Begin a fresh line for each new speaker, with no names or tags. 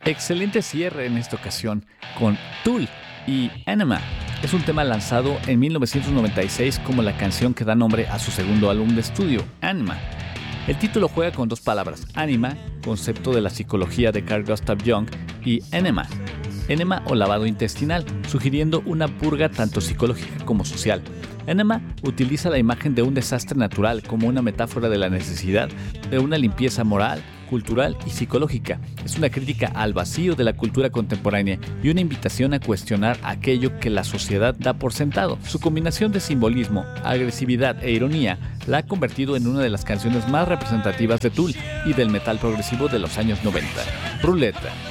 Excelente cierre en esta ocasión con Tool y Anima. Es un tema lanzado en 1996 como la canción que da nombre a su segundo álbum de estudio, Anima. El título juega con dos palabras, anima, concepto de la psicología de Carl Gustav Jung, y enema o lavado intestinal, sugiriendo una purga tanto psicológica como social. Enema utiliza la imagen de un desastre natural como una metáfora de la necesidad de una limpieza moral, cultural y psicológica. Es una crítica al vacío de la cultura contemporánea y una invitación a cuestionar aquello que la sociedad da por sentado. Su combinación de simbolismo, agresividad e ironía la ha convertido en una de las canciones más representativas de Tool y del metal progresivo de los años 90. Ruleta.